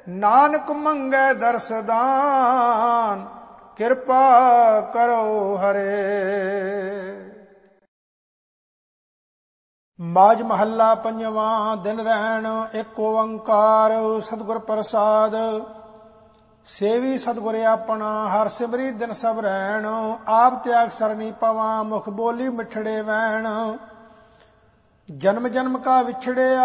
ਨਾਨਕ ਮੰਗੈ ਦਰਸ ਦਾਨ, ਕਿਰਪਾ ਕਰੋ ਹਰੇ। ਮਾਝ ਮਹੱਲਾ ਪੰਜਵਾਂ। ਦਿਨ ਰੈਣ ਏਕ ਓੰਕਾਰ, ਸਤਿਗੁਰ ਪ੍ਰਸਾਦ। ਸੇਵੀ ਸਤਿਗੁਰ ਆਪਣਾ, ਹਰ ਸਿਮਰੀ ਦਿਨ ਸਭ ਰੈਣ। ਆਪ ਤਿਆਗ ਸਰਣੀ ਪਵਾਂ, ਮੁਖ ਬੋਲੀ ਮਿਠੜੇ ਵੈਣ। ਜਨਮ ਜਨਮ ਕਾ ਵਿਛੜਿਆ,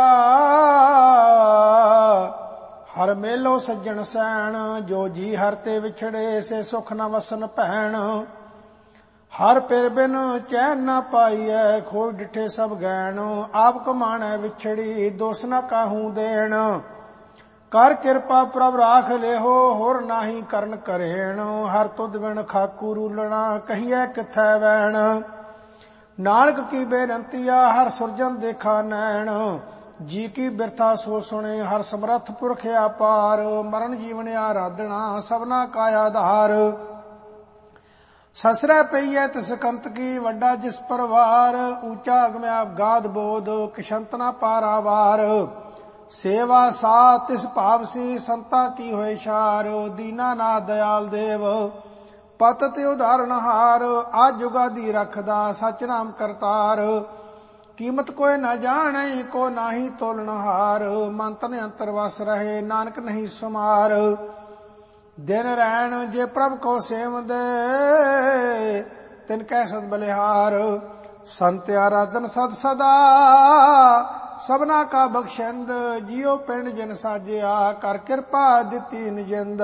ਹਰ ਮੇਲੋ ਸੱਜਣ ਸੈਣ। ਜੋ ਜੀ ਹਰ ਤੇ ਵਿਛੜੇ, ਸੇ ਸੁਖ ਨ ਵਸਨ ਭੈਣ। ਹਰ ਪਿਰ ਬਿਨ ਚੈਨ ਨਾ ਪਾਈਐ, ਖੋਜ ਡਿਠੇ ਸਭ ਗੈਣ। ਆਪ ਕਮਾਣੈ ਵਿਛੜੀ, ਦੋਸ ਨ ਕਾਹੂ ਦੇਣ। ਕਰ ਕਿਰਪਾ ਪ੍ਰਭ ਰਾਖ ਲਿਹੋ, ਹੋਰ ਨਾਹੀ ਕਰਨ ਕਰੇਣ। ਹਰ ਤੁਧ ਬਿਨ ਖਾਕੂ ਰੂਲਣਾ, ਕਹੀਐ ਕਿਥੈ ਵੈਣ। ਨਾਨਕ ਕੀ ਬੇਨੰਤੀਆ, ਹਰ ਸੁਰਜਨ ਦੇਖਾ ਨੈਣ। ਜੀ ਕੀ ਬਿਰਥਾ ਸੋ ਸੁਣੇ, ਹਰ ਸਮਰੱਥ ਪੁਰਖ ਅਪਾਰ। ਮਰਨ ਜੀਵਨ ਆਰਾਧਨਾ, ਸਭਨਾ ਕਾ ਆਧਾਰ। ਸਸਰੈ ਪਈਐ ਤਿਸ ਕੰਤ ਕੀ, ਵੱਡਾ ਜਿਸ ਪਰਵਾਰ। ਊਚਾ ਅਗਮ ਅਗਾਧ ਬੋਧ, ਕਿਸ਼ੰਤ ਨ ਪਾਰਾਵਾਰ। ਸੇਵਾ ਸਾ ਤਿਸ ਭਾਵ ਸੀ, ਸੰਤਾਂ ਕੀ ਹੋਏ ਸ਼ਾਰ। ਦੀਨਾਨਾਥ ਦਿਆਲ ਦੇਵ, ਪਤਿ ਉਦਾਹਰਨਹਾਰ। ਆਜ ਜੁਗਾਦੀ ਰਖਦਾ, ਸਚ ਨਾਮ ਕਰਤਾਰ। ਕੀਮਤ ਕੋਇ ਨ ਜਾਣੈ, ਕੋ ਨਾਹੀ ਤੋਲਨਹਾਰ। ਮਨ ਤਨ ਅੰਤਰ ਵਸ ਰਹੇ, ਨਾਨਕ ਨਹੀਂ ਸੁਮਾਰ। ਦਿਨ ਰੈਣ ਜੇ ਪ੍ਰਭ ਕੋ ਸੇਵਦੇ, ਤਿਨ ਕੈ ਸਦ ਬਲਿਹਾਰ। ਸੰਤ ਆਰਾਧਨ ਸਦ ਸਦਾ, ਸਭਨਾ ਕਾ ਬਖਸ਼ੰਦ। ਜਿਉ ਪਿੰਡ ਜਿਨ ਸਾਜਿਆ, ਕਰ ਕਿਰਪਾ ਦਿੱਤੀ ਨਿਜਿੰਦ।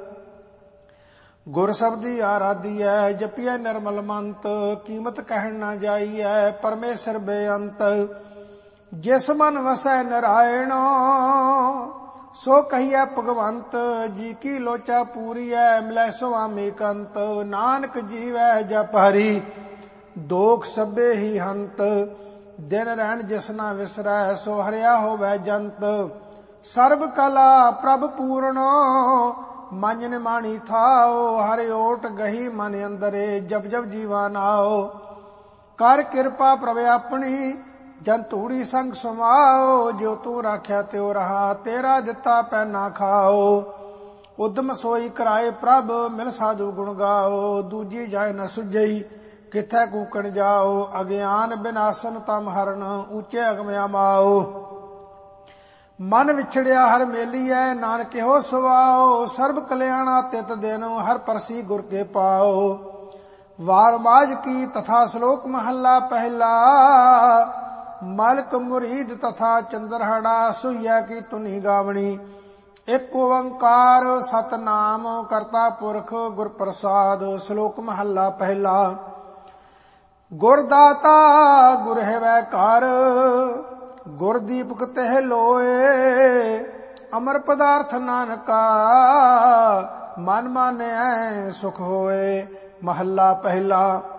ਗੁਰ ਸਬਦੀ ਆਰਾਧੀਐ, ਜਪੀਐ ਨਿਰਮਲ ਮੰਤ। ਕੀਮਤ ਕਹਿਣ ਨਾ ਜਾਈਐ, ਪਰਮੇਸ਼ਰ ਬੇਅੰਤ। ਜਿਸ ਮਨ ਵਸੈ ਨਰਾਇਣ, ਸੋ ਕਹੀਐ ਭਗਵੰਤ। ਜੀ ਕੀ ਲੋਚਾ ਪੂਰੀਐ, ਮਿਲੈ ਸੁਆਮੀ ਕੰਤ। ਨਾਨਕ ਜੀਵੈ ਜਪ ਹਰੀ, ਦੋਖ ਸਭੇ ਹੀ ਹੰਤ। ਦਿਨ ਰਹਿਣ ਜਿਸ ਨਾ ਵਿਸਰੈ, ਸੋ ਹਰਿਆ ਹੋਵੈ ਜੰਤ। ਸਰਬ ਕਲਾ ਪ੍ਰਭ ਪੂਰਨ, ਮਨ ਨਿਮਾਣੀ ਥਾਓ। ਹਰਿ ਓਟ ਗਹੀ ਮਨ ਅੰਦਰੇ, ਜਪ ਜਪ ਜੀਵਾ ਨਾਓ। ਕਰ ਕਿਰਪਾ ਪ੍ਰਭ ਆਪਣੀ, ਜਨ ਧੂੜੀ ਸੰਗ ਸਮਾਓ। ਜੋ ਤੂੰ ਰਾਖਿਆ ਤਿਉ ਰਹਾ, ਤੇਰਾ ਦਿੱਤਾ ਪੈ ਨਾ ਖਾਓ। ਉਦਮ ਸੋਈ ਕਰਾਏ ਪ੍ਰਭ, ਮਿਲ ਸਾਧੂ ਗੁਣ ਗਾਓ। ਦੂਜੀ ਜਾਏ ਨ ਸੁਝਈ, ਕਿਥੈ ਕੂਕਣ ਜਾਓ। ਅਗਿਆਨ ਬਿਨਾਸਨ ਤਮ ਹਰਨ, ਉੱਚੇ ਅਗਮ ਅਮਾਓ। ਮਨ ਵਿਛੜਿਆ ਹਰ ਮੇਲੀਐ, ਨਾਨਕ ਹੋ ਸੁਆਓ। ਸਰਬ ਕਲਿਆਣਾ ਤਿਤ ਦਿਨ, ਹਰ ਪਰਸੀ ਗੁਰ ਕੇ ਪਾਓ। ਵਾਰ ਮਾਝ ਕੀ ਤਥਾ ਸ਼ਲੋਕ ਮਹੱਲਾ ਪਹਿਲਾ। ਮਲਕ ਮੁਰੀਦ ਤਥਾ ਚੰਦਰਹੜਾ, ਸੁਈਐ ਕੀ ਧੁਨੀ ਗਾਵਣੀ। ਏਕ ਓੰਕਾਰ ਸਤਨਾਮ ਕਰਤਾ ਪੁਰਖ, ਗੁਰ ਪ੍ਰਸਾਦ। ਸ਼ਲੋਕ ਮਹੱਲਾ ਪਹਿਲਾ। ਗੁਰ ਦਾਤਾ ਗੁਰ ਹੈਵੈ ਘਰ, ਗੁਰ ਦੀਪਕ ਤਹਿ ਲੋਏ। ਅਮਰ ਪਦਾਰਥ ਨਾਨਕਾ, ਮਨ ਮਾਨਿਐ ਸੁਖ ਹੋਏ। ਮਹੱਲਾ ਪਹਿਲਾ।